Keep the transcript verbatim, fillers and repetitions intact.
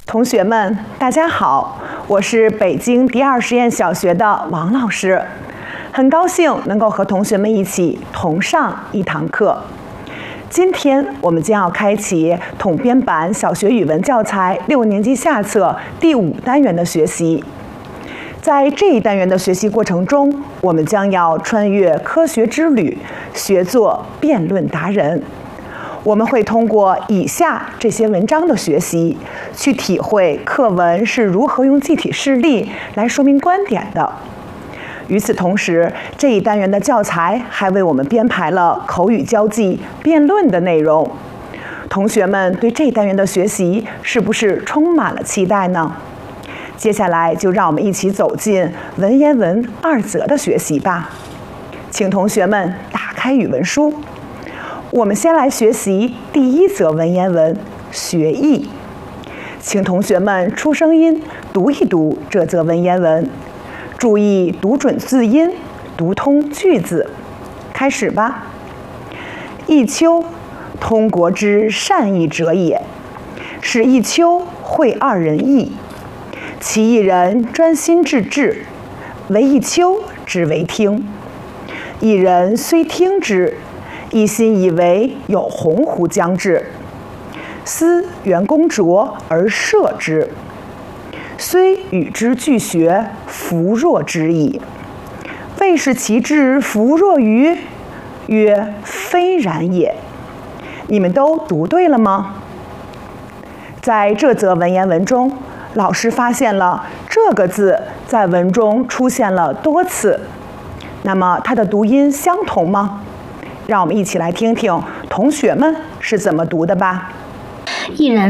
同学们，大家好，我是北京第二实验小学的王老师，很高兴能够和同学们一起同上一堂课。今天我们将要开启统编版小学语文教材六年级下册第五单元的学习。在这一单元的学习过程中，我们将要穿越科学之旅，学做辩论达人。我们会通过以下这些文章的学习，去体会课文是如何用具体事例来说明观点的。与此同时，这一单元的教材还为我们编排了口语交际、辩论的内容。同学们对这一单元的学习是不是充满了期待呢？接下来就让我们一起走进文言文二则的学习吧。请同学们打开语文书，我们先来学习第一则文言文学艺。请同学们出声音读一读这则文言文，注意读准字音，读通句子。开始吧。弈秋，通国之善弈者也，使弈秋会二人弈，其一人专心致志，惟弈秋之为听。一人虽听之，一心以为有鸿鹄将至，思袁公卓而射之，虽与之俱学，弗若之矣。谓是其志弗若于？曰：非然也。你们都读对了吗？在这则文言文中，老师发现了这个字在文中出现了多次，那么它的读音相同吗？让我们一起来听听同学们是怎么读的吧。 一人